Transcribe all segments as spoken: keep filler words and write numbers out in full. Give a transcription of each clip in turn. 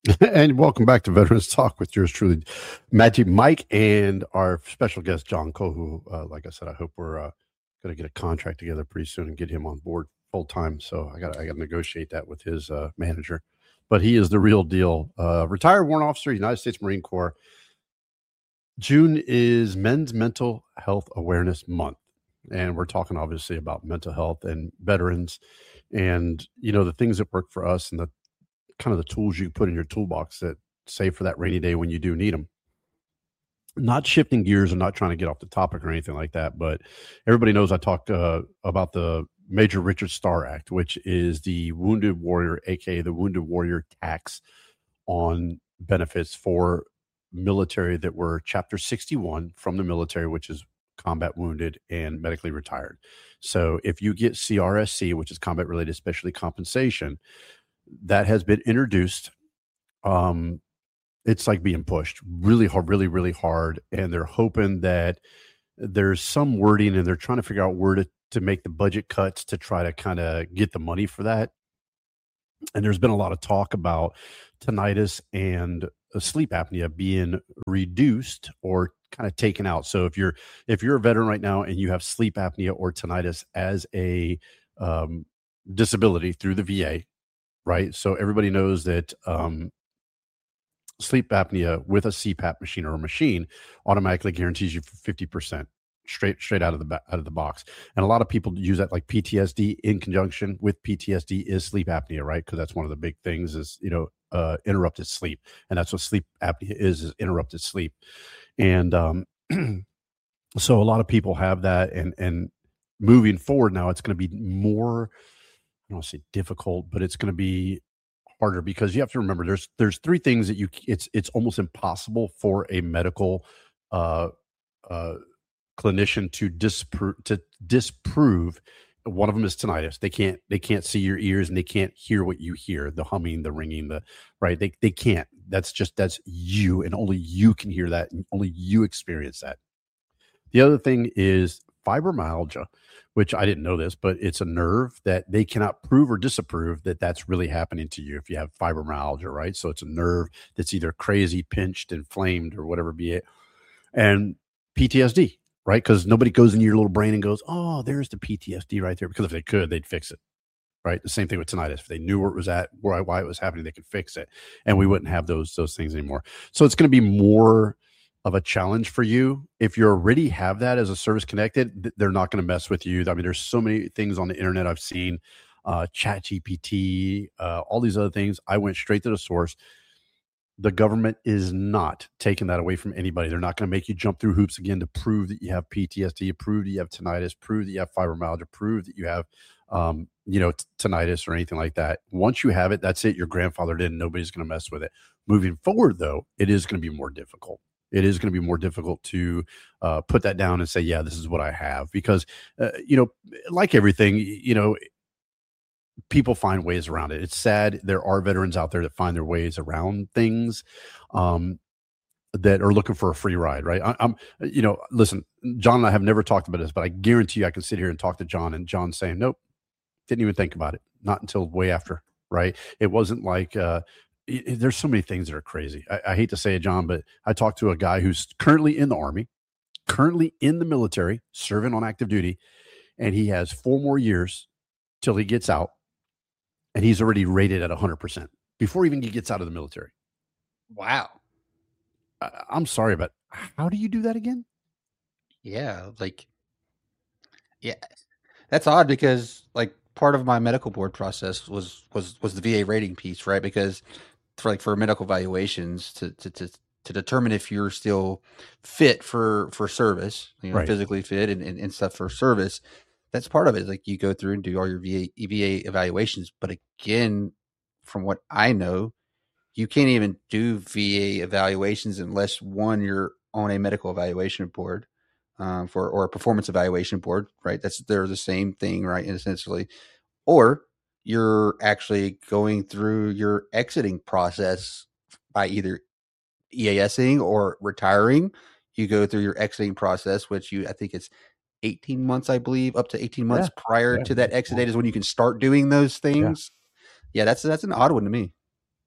And welcome back to Veterans Talk with yours truly, Magic Mike, and our special guest, John Cole, who, uh, like I said, I hope we're uh, going to get a contract together pretty soon and get him on board full time. So I got I got to negotiate that with his uh, manager. But he is the real deal. Uh, retired warrant officer, United States Marine Corps. June is Men's Mental Health Awareness Month. And we're talking obviously about mental health and veterans and, you know, the things that work for us and the kind of the tools you put in your toolbox that save for that rainy day when you do need them. Not shifting gears and not trying to get off the topic or anything like that, but everybody knows I talked uh, about the Major Richard Starr Act, which is the Wounded Warrior, aka the Wounded Warrior tax on benefits for military that were Chapter sixty-one from the military, which is combat wounded and medically retired. So if you get C R S C, which is combat related specialty compensation, that has been introduced. Um, it's like being pushed really hard, really, really hard. And they're hoping that there's some wording and they're trying to figure out where to, to make the budget cuts to try to kind of get the money for that. And there's been a lot of talk about tinnitus and sleep apnea being reduced or kind of taken out. So if you're if you're a veteran right now and you have sleep apnea or tinnitus as a um, disability through the V A, right? So everybody knows that um, sleep apnea with a C PAP machine or a machine automatically guarantees you for fifty percent straight straight out of the out of the box. And a lot of people use that like P T S D in conjunction with P T S D is sleep apnea, right? Because that's one of the big things is, you know, uh, interrupted sleep. And that's what sleep apnea is, is interrupted sleep. And um, so a lot of people have that. And, and moving forward now, it's going to be more, I don't want to say difficult, but it's going to be harder because you have to remember there's there's three things that you it's it's almost impossible for a medical uh, uh, clinician to disprove to disprove. One of them is tinnitus. They can't they can't see your ears and they can't hear what you hear, the humming, the ringing, the right. They they can't. That's just that's you, and only you can hear that, and only you experience that. The other thing is fibromyalgia, which I didn't know this, but it's a nerve that they cannot prove or disapprove that that's really happening to you if you have fibromyalgia, right? So it's a nerve that's either crazy, pinched, inflamed, or whatever be it. And P T S D, right? Because nobody goes into your little brain and goes, oh, there's the P T S D right there. Because if they could, they'd fix it, right? The same thing with tinnitus. If they knew where it was at, where, why it was happening, they could fix it. And we wouldn't have those, those things anymore. So it's going to be more of a challenge for you. If you already have that as a service connected, they're not going to mess with you. I mean, there's so many things on the internet I've seen, uh, Chat G P T, uh, all these other things. I went straight to the source. The government is not taking that away from anybody. They're not going to make you jump through hoops again to prove that you have P T S D, prove that you have tinnitus, prove that you have fibromyalgia, prove that you have, um, you know, t- tinnitus or anything like that. Once you have it, that's it. Your grandfather did. Nobody's going to mess with it. Moving forward, though, it is going to be more difficult. It is going to be more difficult to uh, put that down and say, yeah, this is what I have. Because, uh, you know, like everything, you know, people find ways around it. It's sad. There are veterans out there that find their ways around things um, that are looking for a free ride, right? I, I'm, you know, listen, John and I have never talked about this, but I guarantee you I can sit here and talk to John and John saying, nope, didn't even think about it. Not until way after, right? It wasn't like, uh, it, there's so many things that are crazy. I, I hate to say it, John, but I talked to a guy who's currently in the Army, currently in the military, serving on active duty, and he has four more years till he gets out, and he's already rated at one hundred percent before even he gets out of the military. Wow. I, I'm sorry, but how do you do that again? Yeah, like, yeah, that's odd because like part of my medical board process was was was the V A rating piece, right? Because for like for medical evaluations to to to to determine if you're still fit for for service, you know, Right. physically fit and, and, and stuff for service. That's part of it. Like you go through and do all your V A V A evaluations, but again, from what I know, you can't even do V A evaluations unless one you're on a medical evaluation board um, for or a performance evaluation board, right? That's they're the same thing, right? Essentially, or you're actually going through your exiting process by either EASing or retiring. You go through your exiting process, which you I think it's eighteen months, I believe, up to eighteen Yeah. months prior Yeah. to that exit date is when you can start doing those Yeah. things. Yeah, that's that's an odd one to me.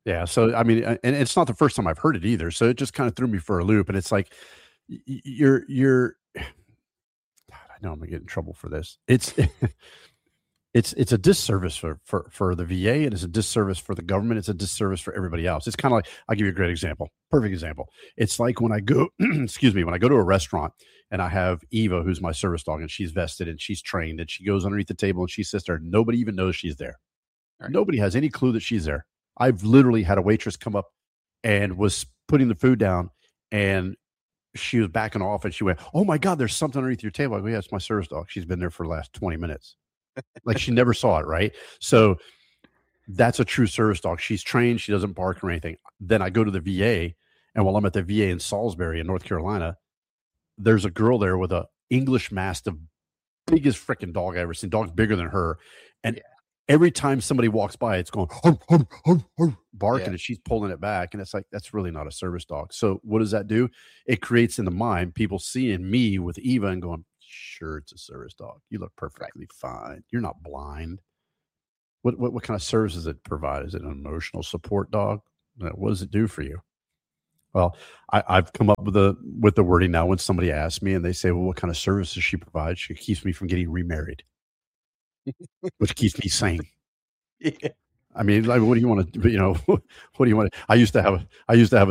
Yeah. So, I mean, and it's not the first time I've heard it either. So it just kind of threw me for a loop. And it's like, you're, you're, God, I know I'm gonna get in trouble for this. It's, it's, it's a disservice for, for, for the V A. It is a disservice for the government. It's a disservice for everybody else. It's kind of like, I'll give you a great example. Perfect example. It's like when I go, excuse me, when I go to a restaurant and I have Eva, who's my service dog, and she's vested and she's trained and she goes underneath the table and she sits there. Nobody even knows she's there. Right. Nobody has any clue that she's there. I've literally had a waitress come up and was putting the food down, and she was backing off, and she went, "Oh my God, there's something underneath your table." I go, "Yeah, it's my service dog. She's been there for the last twenty minutes." Like she never saw it, right? So that's a true service dog. She's trained. She doesn't bark or anything. Then I go to the V A, and while I'm at the V A in Salisbury in North Carolina, there's a girl there with a English Mastiff, biggest freaking dog I ever seen. Dog's bigger than her, and yeah. Every time somebody walks by, it's going hum, hum, hum, hum, barking, yeah. And she's pulling it back. And it's like, that's really not a service dog. So what does that do? It creates in the mind people seeing me with Eva and going, sure, it's a service dog. You look perfectly right. fine. You're not blind. What, what what kind of service does it provide? Is it an emotional support dog? What does it do for you? Well, I, I've come up with the with the wording now when somebody asks me and they say, well, what kind of service does she provide? She keeps me from getting remarried. Which keeps me sane. Yeah. I mean, like, what do you want to, you know, what do you want? I used to have, I used to have a